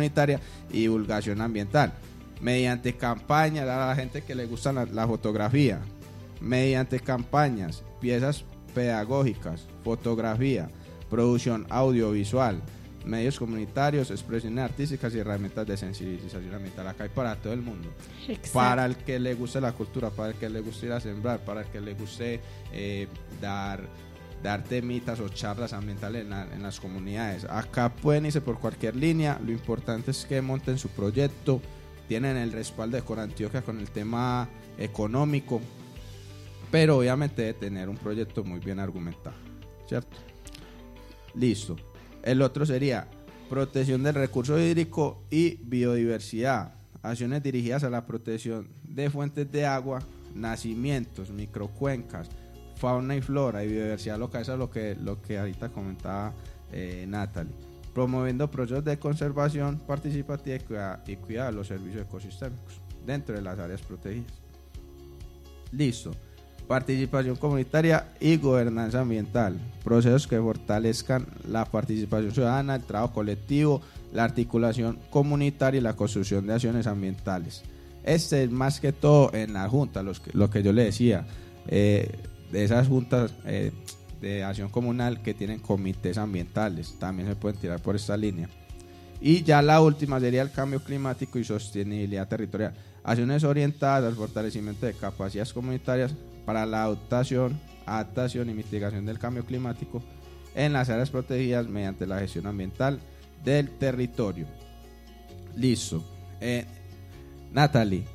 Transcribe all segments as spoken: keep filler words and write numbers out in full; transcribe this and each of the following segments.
comunitaria y divulgación ambiental. Mediante campañas a la gente que le gusta la, la fotografía, mediante campañas, piezas pedagógicas, fotografía, producción audiovisual, medios comunitarios, expresiones artísticas y herramientas de sensibilización ambiental. Acá hay para todo el mundo. Exacto. Para el que le guste la cultura, para el que le guste ir a sembrar, para el que le guste eh, dar, dar temitas o charlas ambientales en, la, en las comunidades. Acá pueden irse por cualquier línea. Lo importante es que monten su proyecto. Tienen el respaldo de Corantioquia con el tema económico, pero obviamente debe tener un proyecto muy bien argumentado, ¿cierto? Listo. El otro sería protección del recurso hídrico y biodiversidad, acciones dirigidas a la protección de fuentes de agua, nacimientos, microcuencas, fauna y flora y biodiversidad local. Eso es lo que, lo que ahorita comentaba eh, Natalie. Promoviendo procesos de conservación participativa y cuidado, y cuidado de los servicios ecosistémicos dentro de las áreas protegidas. Listo. Participación comunitaria y gobernanza ambiental, procesos que fortalezcan la participación ciudadana, el trabajo colectivo, la articulación comunitaria y la construcción de acciones ambientales. Este es más que todo en la junta, los que, lo que yo le decía, eh, de esas juntas eh, de acción comunal que tienen comités ambientales, también se pueden tirar por esta línea. Y ya la última sería el cambio climático y sostenibilidad territorial, acciones orientadas al fortalecimiento de capacidades comunitarias para la adaptación, adaptación y mitigación del cambio climático en las áreas protegidas mediante la gestión ambiental del territorio. Listo. Eh, Natalie,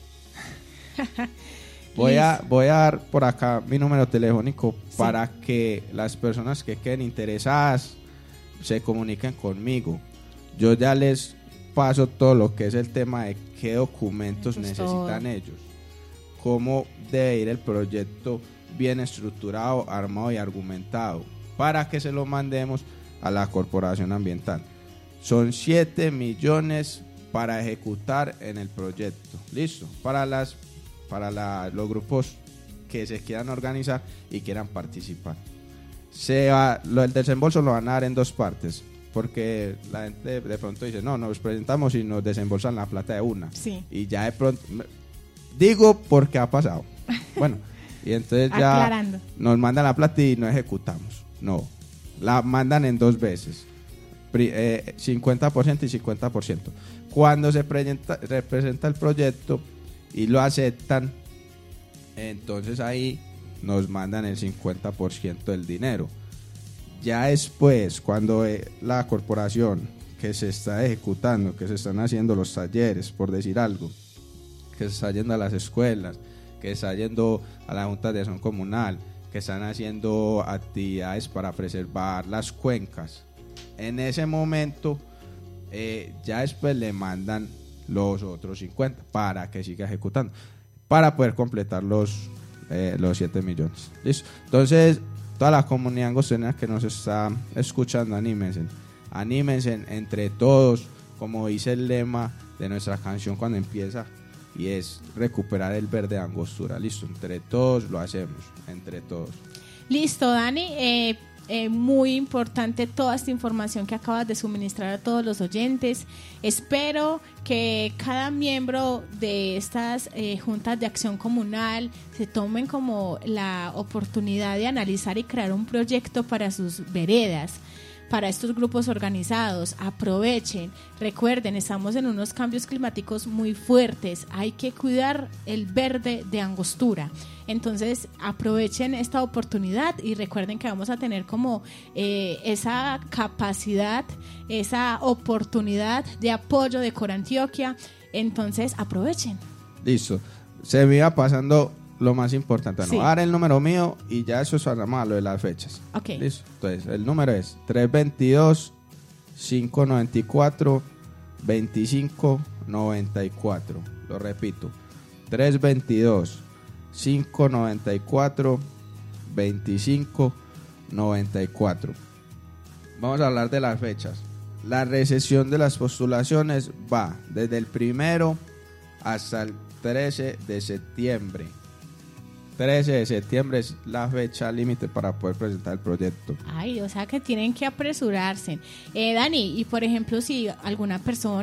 voy a, voy a dar por acá mi número telefónico, sí, para que las personas que queden interesadas se comuniquen conmigo. Yo ya les paso todo lo que es el tema de qué documentos necesitan todo. Ellos, cómo debe ir el proyecto bien estructurado, armado y argumentado para que se lo mandemos a la Corporación Ambiental. Son siete millones para ejecutar en el proyecto. Listo. Para las para la, los grupos que se quieran organizar y quieran participar. Se va, lo del desembolso lo van a dar en dos partes, porque la gente de pronto dice, no, nos presentamos y nos desembolsan la plata de una. Sí. Y ya de pronto, digo porque ha pasado. Bueno, y entonces ya aclarando, nos mandan la plata y no ejecutamos. No, la mandan en dos veces, eh, cincuenta por ciento y cincuenta por ciento. Cuando se presenta, representa el proyecto y lo aceptan, entonces ahí nos mandan el cincuenta por ciento del dinero. Ya después, cuando eh, la corporación que se está ejecutando, que se están haciendo los talleres, por decir algo, que se está yendo a las escuelas, que está yendo a la Junta de Acción Comunal, que están haciendo actividades para preservar las cuencas, en ese momento eh, ya después le mandan los otros cincuenta para que siga ejecutando, para poder completar los eh, los siete millones. ¿Listo? Entonces, toda la comunidad angostura que nos está escuchando, anímense, anímense entre todos, como dice el lema de nuestra canción cuando empieza, y es recuperar el verde de Angostura. Listo, entre todos lo hacemos, entre todos. Listo, Dani, eh, eh, muy importante toda esta información que acabas de suministrar a todos los oyentes. Espero que cada miembro de estas eh, juntas de acción comunal se tomen como la oportunidad de analizar y crear un proyecto para sus veredas, para estos grupos organizados. Aprovechen, recuerden, estamos en unos cambios climáticos muy fuertes, hay que cuidar el verde de Angostura. Entonces aprovechen esta oportunidad y recuerden que vamos a tener como eh, esa capacidad, esa oportunidad de apoyo de Corantioquia. Entonces aprovechen. Listo, se me iba pasando lo más importante, no, sí. Ahora el número mío y ya eso es a lo de las fechas. Okay. Listo. Entonces, el número es tres dos dos, cinco nueve cuatro, dos cinco nueve cuatro. Lo repito, tres dos dos, cinco nueve cuatro, dos cinco nueve cuatro. Vamos a hablar de las fechas. La recepción de las postulaciones va desde el primero hasta el trece de septiembre. trece de septiembre es la fecha límite para poder presentar el proyecto. Ay, o sea que tienen que apresurarse. Eh, Dani, y por ejemplo, si alguna persona